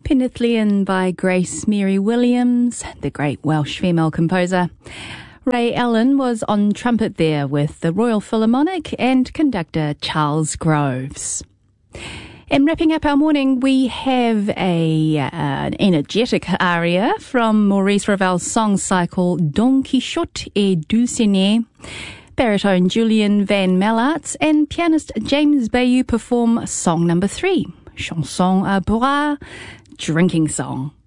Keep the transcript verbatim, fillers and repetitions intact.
Penithlian by Grace Mary Williams, the great Welsh female composer. Ray Allen was on trumpet there with the Royal Philharmonic and conductor Charles Groves. And wrapping up our morning, we have a uh, an energetic aria from Maurice Ravel's song cycle Don Quixote et Dulcinea. Baritone Julian Van Mallartz and pianist James Bayou perform song number three, Chanson à boire, drinking song.